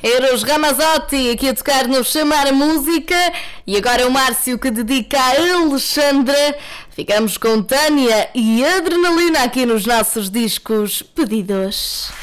Eros Ramazzotti aqui a tocar no Chamar a Música. E agora é o Márcio que dedica a Alexandra. Ficamos com Tânia e Adrenalina aqui nos nossos discos pedidos.